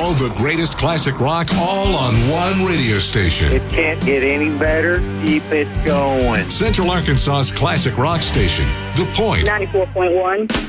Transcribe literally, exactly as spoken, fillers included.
All the greatest classic rock all on one radio station. It can't get any better. Keep it going. Central Arkansas's classic rock station, The Point. ninety-four point one.